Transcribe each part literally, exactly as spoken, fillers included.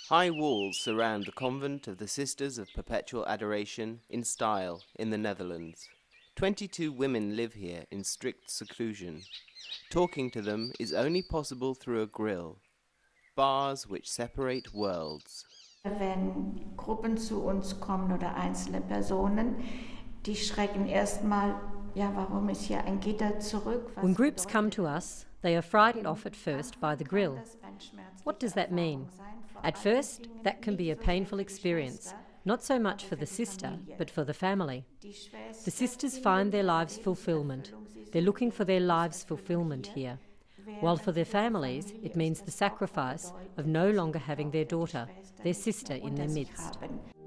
High walls surround the convent of the Sisters of Perpetual Adoration in Style in the Netherlands. Twenty-two women live here in strict seclusion. Talking to them is only possible through a grill. Bars which separate worlds. Wenn Gruppen zu uns kommen oder einzelne Personen, die schrecken erstmal, ja, warum ist hier ein Gitter zurück? When groups come to us, they are frightened off at first by the grill. What does that mean? At first, that can be a painful experience, not so much for the sister, but for the family. The sisters find their lives' fulfillment. They're looking for their lives' fulfillment here. While for their families, it means the sacrifice of no longer having their daughter, their sister, in their midst.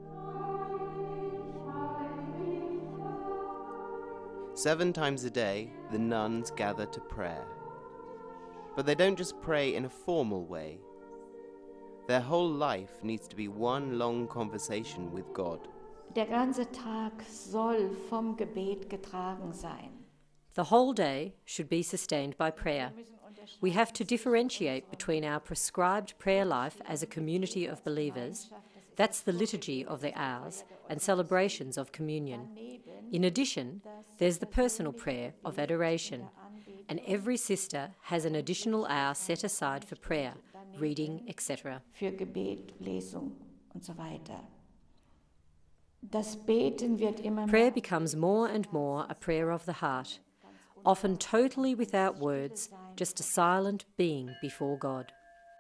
Seven times a day, the nuns gather to prayer. But they don't just pray in a formal way. Their whole life needs to be one long conversation with God. Der ganze Tag soll vom Gebet getragen sein. The whole day should be sustained by prayer. We have to differentiate between our prescribed prayer life as a community of believers, that's the liturgy of the hours and celebrations of communion. In addition, there's the personal prayer of adoration, and every sister has an additional hour set aside for prayer, reading, et cetera. Für Gebet, Lesung und so weiter. Das Beten wird immer Prayer becomes more and more a prayer of the heart, often totally without words, just a silent being before God.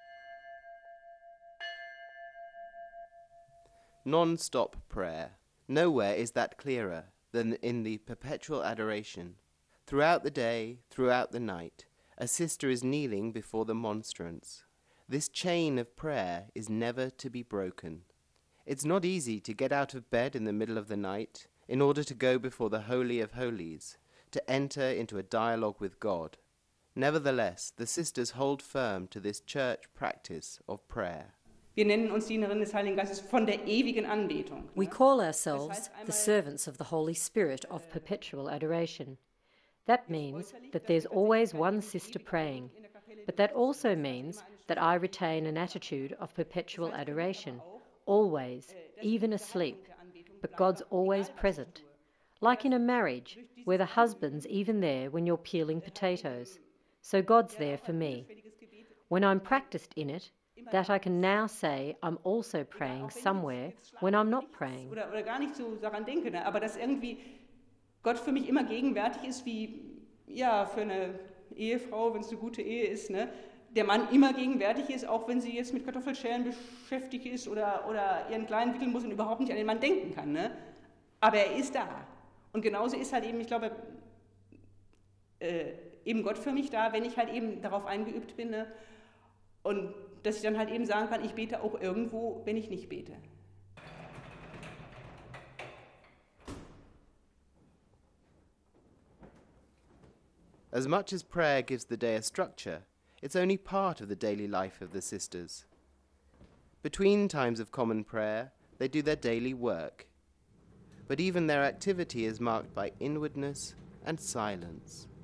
Non-stop prayer. Nowhere is that clearer than in the perpetual adoration. Throughout the day, throughout the night, a sister is kneeling before the monstrance. This chain of prayer is never to be broken. It's not easy to get out of bed in the middle of the night in order to go before the Holy of Holies, to enter into a dialogue with God. Nevertheless, the sisters hold firm to this church practice of prayer. Wir nennen uns Dienerinnen des Heiligen Geistes von der ewigen Anbetung. We call ourselves the servants of the Holy Spirit of perpetual adoration. That means that there's always one sister praying, but that also means that I retain an attitude of perpetual adoration, always, even asleep, but God's always present. Like in a marriage, where the husband's even there when you're peeling potatoes. So God's there for me. When I'm practiced in it, that I can now say I'm also praying somewhere when I'm not praying. Oder, oder gar nicht so daran denke, ne? Aber dass irgendwie Gott für mich immer gegenwärtig ist, wie ja, für eine Ehefrau, wenn es eine gute Ehe ist, ne? Der Mann immer gegenwärtig ist, auch wenn sie jetzt mit Kartoffelschälen beschäftigt ist oder, oder ihren Kleinen wickeln muss und überhaupt nicht an den Mann denken kann. Ne? Aber er ist da. Und genauso ist halt eben, ich glaube, äh, eben Gott für mich da, wenn ich halt eben darauf eingeübt bin. Ne? Und dass ich dann halt eben sagen kann, ich bete auch irgendwo, wenn ich nicht bete. As much as prayer gives the day a structure, it's only part of the daily life of the sisters. Between times of common prayer, they do their daily work. But even their activity is marked by inwardness and silence.